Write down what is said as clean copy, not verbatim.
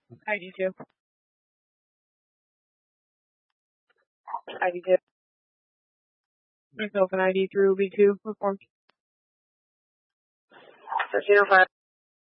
ID2. ID2. Myself and ID through B2 reformed. 1305.